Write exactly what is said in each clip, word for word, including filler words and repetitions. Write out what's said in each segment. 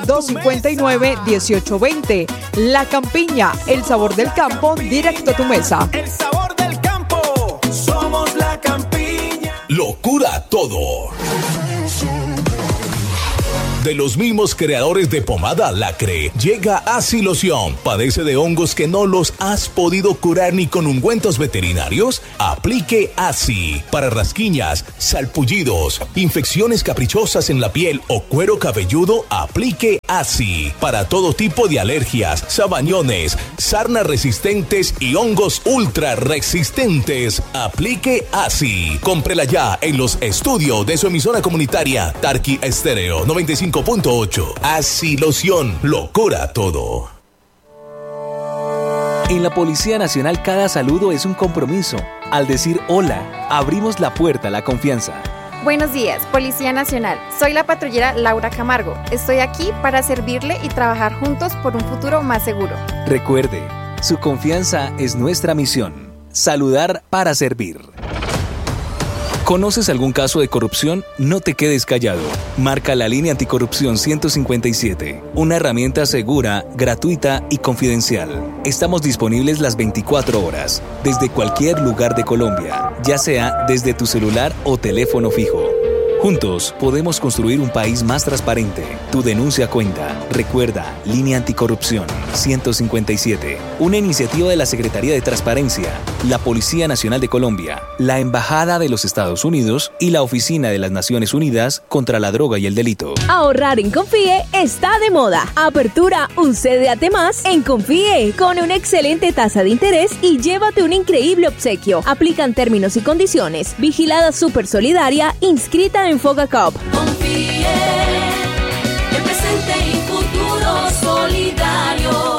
dos cinco nueve, uno ocho dos cero. La Campiña, el sabor del campo, directo a tu mesa. El sabor del campo, somos La Campiña. Locura todo. De los mismos creadores de pomada Lacre, llega Así Loción. ¿Padece de hongos que no los has podido curar ni con ungüentos veterinarios? Aplique Así. Para rasquiñas, salpullidos, infecciones caprichosas en la piel o cuero cabelludo, aplique Así. Para todo tipo de alergias, sabañones, sarnas resistentes y hongos ultra resistentes, aplique Así. Cómprela ya en los estudios de su emisora comunitaria Tarqui Estéreo noventa y cinco punto ocho. Así Loción, lo cura todo. En la Policía Nacional cada saludo es un compromiso. Al decir hola, abrimos la puerta a la confianza. Buenos días, Policía Nacional. Soy la patrullera Laura Camargo. Estoy aquí para servirle y trabajar juntos por un futuro más seguro. Recuerde, su confianza es nuestra misión. Saludar para servir. ¿Conoces algún caso de corrupción? No te quedes callado. Marca la línea anticorrupción ciento cincuenta y siete, una herramienta segura, gratuita y confidencial. Estamos disponibles las veinticuatro horas, desde cualquier lugar de Colombia, ya sea desde tu celular o teléfono fijo. Juntos podemos construir un país más transparente. Tu denuncia cuenta. Recuerda, Línea Anticorrupción ciento cincuenta y siete. Una iniciativa de la Secretaría de Transparencia, la Policía Nacional de Colombia, la Embajada de los Estados Unidos y la Oficina de las Naciones Unidas contra la Droga y el Delito. Ahorrar en Confíe está de moda. Apertura un C D A T más en Confíe con una excelente tasa de interés y llévate un increíble obsequio. Aplican términos y condiciones. Vigilada Super Solidaria, inscrita en Fogacop. Confíe, el presente y futuro solidario.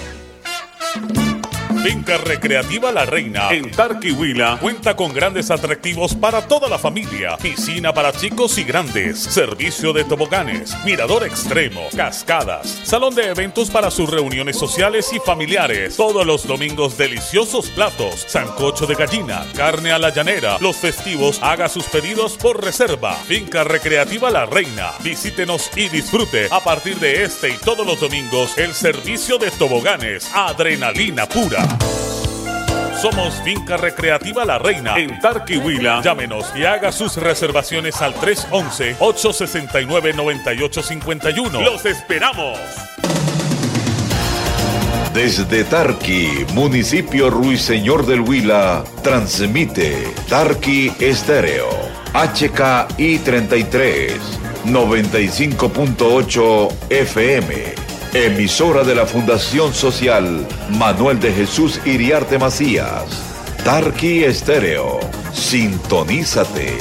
Finca Recreativa La Reina en Tarquihuila cuenta con grandes atractivos para toda la familia. Piscina para chicos y grandes, servicio de toboganes, mirador extremo, cascadas, salón de eventos para sus reuniones sociales y familiares. Todos los domingos deliciosos platos, sancocho de gallina, carne a la llanera. Los festivos haga sus pedidos por reserva. Finca Recreativa La Reina. Visítenos y disfrute a partir de este y todos los domingos el servicio de toboganes. Adrenalina pura. Somos Finca Recreativa La Reina en Tarquihuila. Llámenos y haga sus reservaciones al tres once, ocho sesenta y nueve, noventa y ocho cincuenta y uno. ¡Los esperamos! Desde Tarqui, municipio Ruiseñor del Huila, transmite Tarqui Estéreo, H K I treinta y tres, noventa y cinco punto ocho F M. Emisora de la Fundación Social Manuel de Jesús Iriarte Macías. Tarqui Estéreo. Sintonízate.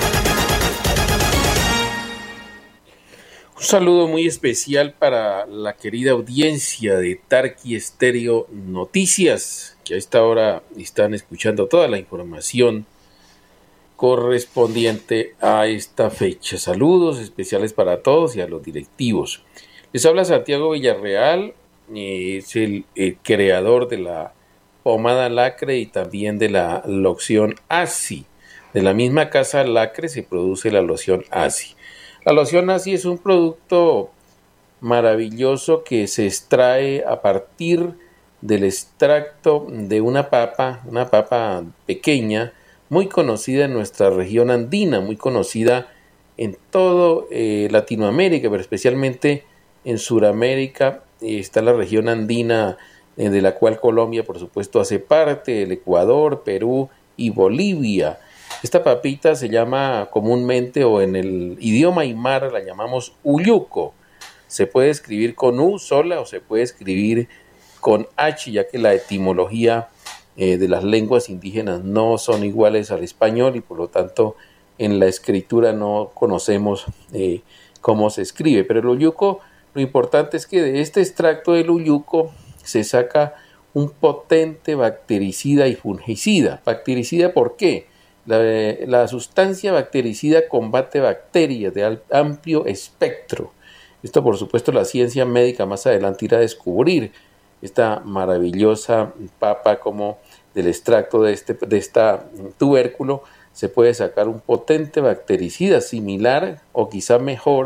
Un saludo muy especial para la querida audiencia de Tarqui Estéreo Noticias, que a esta hora están escuchando toda la información correspondiente a esta fecha. Saludos especiales para todos y a los directivos. Les habla Santiago Villarreal, eh, es el, el creador de la pomada Lacre y también de la loción Así. De la misma casa Lacre se produce la loción Así. La loción Así es un producto maravilloso que se extrae a partir del extracto de una papa, una papa pequeña, muy conocida en nuestra región andina, muy conocida en todo eh, Latinoamérica, pero especialmente en Sudamérica. Eh, está la región andina, eh, de la cual Colombia, por supuesto, hace parte, el Ecuador, Perú y Bolivia. Esta papita se llama comúnmente, o en el idioma aymara la llamamos uyuco. Se puede escribir con U sola o se puede escribir con H, ya que la etimología eh, de las lenguas indígenas no son iguales al español y por lo tanto en la escritura no conocemos eh, cómo se escribe. Pero el uyuco, lo importante es que de este extracto del uyuco se saca un potente bactericida y fungicida. Bactericida, ¿por qué? La, la sustancia bactericida combate bacterias de amplio espectro. Esto, por supuesto, la ciencia médica más adelante irá a descubrir esta maravillosa papa, como del extracto de, este, de esta tubérculo se puede sacar un potente bactericida similar o quizá mejor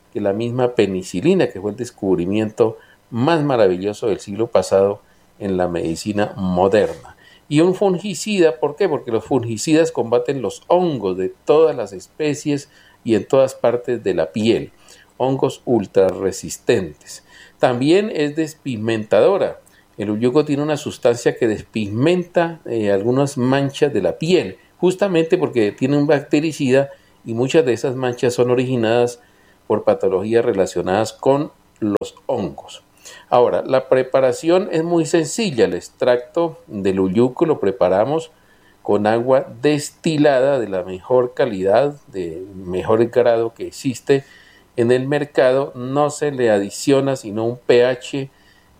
que la misma penicilina, que fue el descubrimiento más maravilloso del siglo pasado en la medicina moderna. Y un fungicida, ¿por qué? Porque los fungicidas combaten los hongos de todas las especies y en todas partes de la piel, hongos ultra resistentes. También es despigmentadora. El uyuco tiene una sustancia que despigmenta eh, algunas manchas de la piel, justamente porque tiene un bactericida y muchas de esas manchas son originadas por patologías relacionadas con los hongos. Ahora, la preparación es muy sencilla. El extracto del uyuco lo preparamos con agua destilada de la mejor calidad, de mejor grado que existe en el mercado. No se le adiciona sino un pH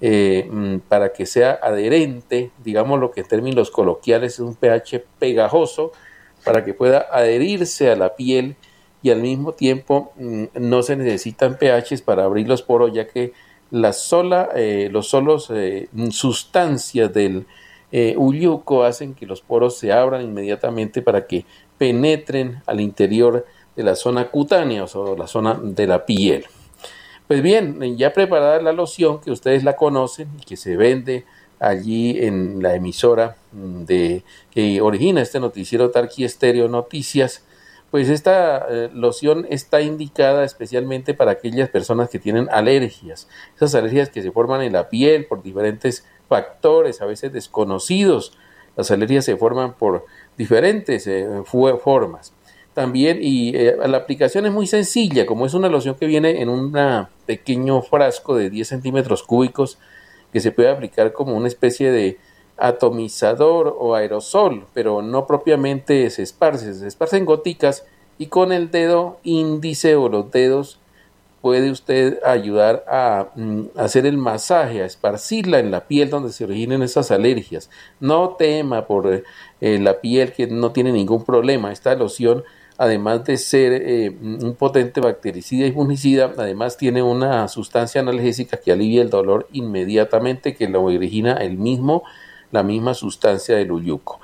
eh, para que sea adherente, digamos lo que en términos coloquiales es un pH pegajoso, para que pueda adherirse a la piel, y al mismo tiempo no se necesitan pHs para abrir los poros, ya que la sola, eh, los solos eh, sustancias del eh, uyuco hacen que los poros se abran inmediatamente para que penetren al interior de la zona cutánea o la zona de la piel. Pues bien, ya preparada la loción, que ustedes la conocen y que se vende allí en la emisora de que origina este noticiero Tarqui Estéreo Noticias, pues esta eh, loción está indicada especialmente para aquellas personas que tienen alergias, esas alergias que se forman en la piel por diferentes factores, a veces desconocidos. Las alergias se forman por diferentes eh, formas. También, y eh, la aplicación es muy sencilla, como es una loción que viene en un pequeño frasco de diez centímetros cúbicos, que se puede aplicar como una especie de atomizador o aerosol, pero no propiamente se esparce, se esparce en goticas, y con el dedo índice o los dedos puede usted ayudar a, a hacer el masaje, a esparcirla en la piel donde se originen esas alergias. No tema por eh, la piel, que no tiene ningún problema. Esta loción, además de ser eh, un potente bactericida y fungicida, además tiene una sustancia analgésica que alivia el dolor inmediatamente, que lo origina el mismo la misma sustancia del uyuco.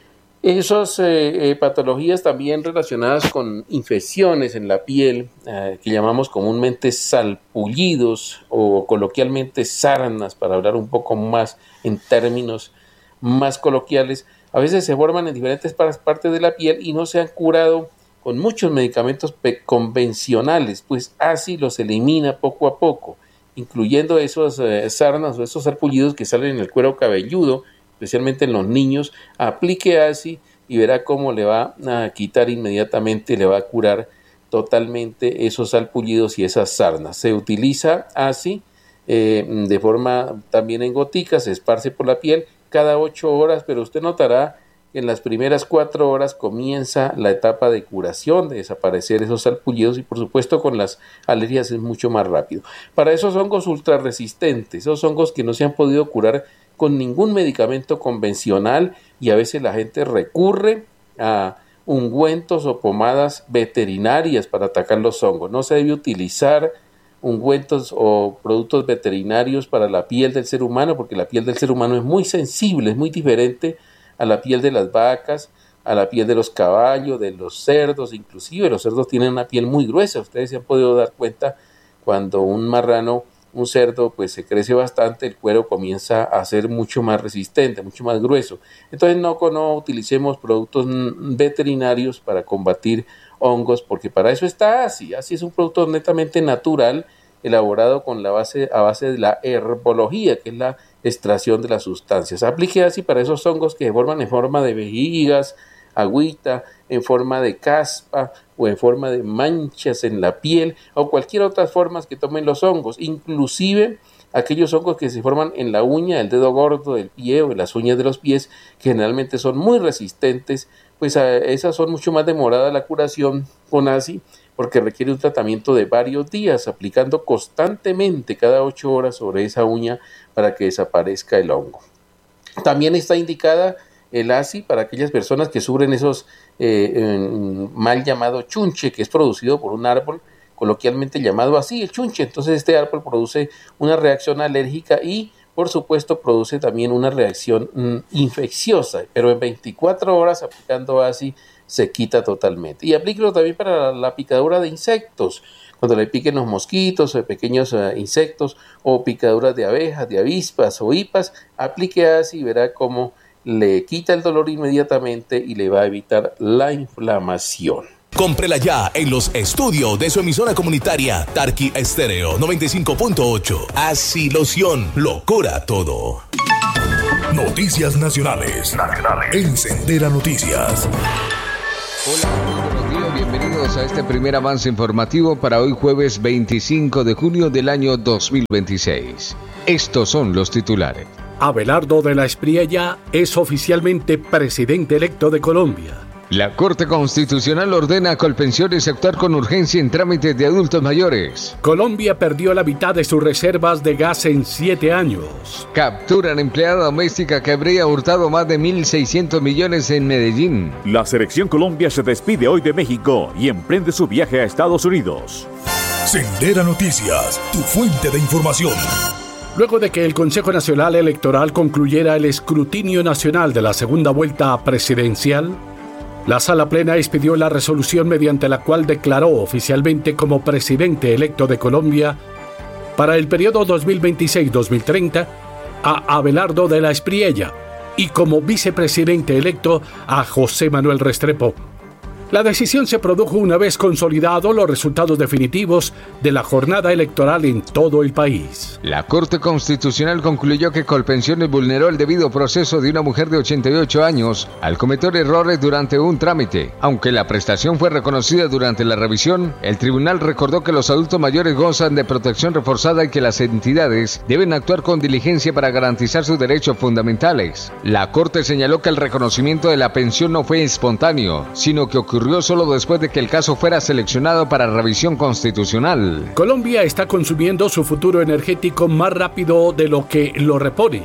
Esas eh, eh, patologías también relacionadas con infecciones en la piel, eh, que llamamos comúnmente salpullidos o coloquialmente sarnas, para hablar un poco más en términos más coloquiales, a veces se forman en diferentes partes de la piel y no se han curado con muchos medicamentos convencionales, pues así los elimina poco a poco, incluyendo esos eh, sarnas o esos sarpullidos que salen en el cuero cabelludo, especialmente en los niños. Aplique así y verá cómo le va a quitar inmediatamente, le va a curar totalmente esos sarpullidos y esas sarnas. Se utiliza así eh, de forma también en goticas, se esparce por la piel cada ocho horas, pero usted notará que en las primeras cuatro horas comienza la etapa de curación, de desaparecer esos sarpullidos, y por supuesto con las alergias es mucho más rápido. Para esos hongos ultra resistentes, esos hongos que no se han podido curar con ningún medicamento convencional, y a veces la gente recurre a ungüentos o pomadas veterinarias para atacar los hongos. No se debe utilizar ungüentos o productos veterinarios para la piel del ser humano, porque la piel del ser humano es muy sensible, es muy diferente a la piel de las vacas, a la piel de los caballos, de los cerdos. Inclusive los cerdos tienen una piel muy gruesa. Ustedes se han podido dar cuenta cuando un marrano, un cerdo, pues se crece bastante, el cuero comienza a ser mucho más resistente, mucho más grueso. Entonces no, no utilicemos productos veterinarios para combatir hongos, porque para eso está ASI. ASI es un producto netamente natural, elaborado con la base a base de la herbología, que es la extracción de las sustancias. Aplique así para esos hongos que se forman en forma de vejigas, agüita, en forma de caspa o en forma de manchas en la piel, o cualquier otras formas que tomen los hongos, inclusive aquellos hongos que se forman en la uña, el dedo gordo del pie o en las uñas de los pies, que generalmente son muy resistentes, pues a esas son mucho más demorada la curación con ASI, porque requiere un tratamiento de varios días, aplicando constantemente cada ocho horas sobre esa uña para que desaparezca el hongo. También está indicada el ASI para aquellas personas que sufren esos eh, eh, mal llamado chunche, que es producido por un árbol coloquialmente llamado así, el chunche. Entonces este árbol produce una reacción alérgica y por supuesto produce también una reacción mm, infecciosa, pero en veinticuatro horas aplicando ASI se quita totalmente. Y aplíquelo también para la, la picadura de insectos. Cuando le piquen los mosquitos o pequeños uh, insectos o picaduras de abejas, de avispas o hipas, aplique ASI y verá cómo le quita el dolor inmediatamente y le va a evitar la inflamación. Cómprela ya en los estudios de su emisora comunitaria Tarqui Estéreo noventa y cinco punto ocho. ASI Loción lo cura todo. Noticias nacionales. Nacionales. En Sendera Noticias. Hola, muy buenos días, bienvenidos a este primer avance informativo para hoy jueves veinticinco de junio del año dos mil veintiséis. Estos son los titulares. Abelardo de la Espriella es oficialmente presidente electo de Colombia. La Corte Constitucional ordena a Colpensiones actuar con urgencia en trámites de adultos mayores. Colombia perdió la mitad de sus reservas de gas en siete años. Capturan empleada doméstica que habría hurtado más de mil seiscientos millones en Medellín. La Selección Colombia se despide hoy de México y emprende su viaje a Estados Unidos. Sendera Noticias, tu fuente de información. Luego de que el Consejo Nacional Electoral concluyera el escrutinio nacional de la segunda vuelta presidencial, la Sala Plena expidió la resolución mediante la cual declaró oficialmente como presidente electo de Colombia para el periodo dos mil veintiséis a dos mil treinta a Abelardo de la Espriella y como vicepresidente electo a José Manuel Restrepo. La decisión se produjo una vez consolidados los resultados definitivos de la jornada electoral en todo el país. La Corte Constitucional concluyó que Colpensiones vulneró el debido proceso de una mujer de ochenta y ocho años al cometer errores durante un trámite. Aunque la prestación fue reconocida durante la revisión, el tribunal recordó que los adultos mayores gozan de protección reforzada y que las entidades deben actuar con diligencia para garantizar sus derechos fundamentales. La Corte señaló que el reconocimiento de la pensión no fue espontáneo, sino que ocurrió ocurrió solo después de que el caso fuera seleccionado para revisión constitucional. Colombia está consumiendo su futuro energético más rápido de lo que lo repone.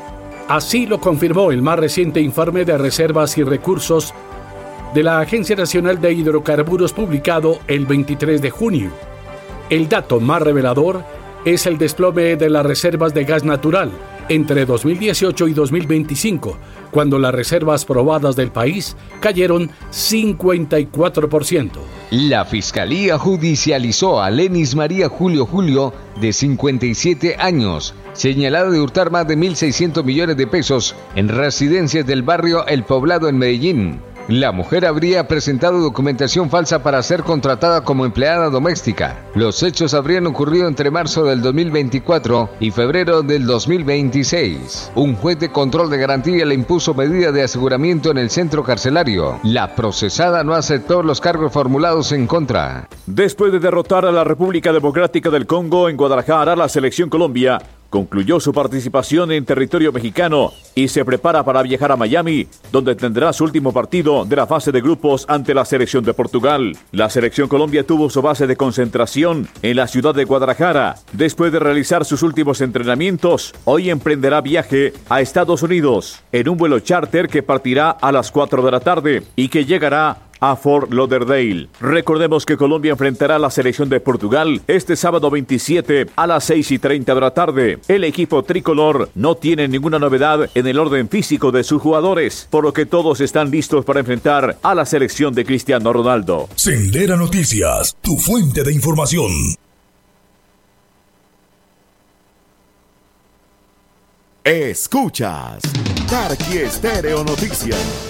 Así lo confirmó el más reciente informe de reservas y recursos de la Agencia Nacional de Hidrocarburos publicado el veintitrés de junio. El dato más revelador es el desplome de las reservas de gas natural entre dos mil dieciocho y dos mil veinticinco, cuando las reservas probadas del país cayeron cincuenta y cuatro por ciento. La Fiscalía judicializó a Lenis María Julio Julio, de cincuenta y siete años, señalada de hurtar más de mil seiscientos millones de pesos en residencias del barrio El Poblado en Medellín. La mujer habría presentado documentación falsa para ser contratada como empleada doméstica. Los hechos habrían ocurrido entre marzo del dos mil veinticuatro y febrero del dos mil veintiséis. Un juez de control de garantía le impuso medida de aseguramiento en el centro carcelario. La procesada no aceptó los cargos formulados en contra. Después de derrotar a la República Democrática del Congo en Guadalajara, la Selección Colombia concluyó su participación en territorio mexicano y se prepara para viajar a Miami, donde tendrá su último partido de la fase de grupos ante la selección de Portugal. La Selección Colombia tuvo su base de concentración en la ciudad de Guadalajara. Después de realizar sus últimos entrenamientos, hoy emprenderá viaje a Estados Unidos en un vuelo charter que partirá a las cuatro de la tarde y que llegará a Fort Lauderdale. Recordemos que Colombia enfrentará a la selección de Portugal este sábado veintisiete a las seis y treinta de la tarde. El equipo tricolor no tiene ninguna novedad en el orden físico de sus jugadores, por lo que todos están listos para enfrentar a la selección de Cristiano Ronaldo. Sendera Noticias, tu fuente de información. Escuchas Tarqui Estéreo Noticias.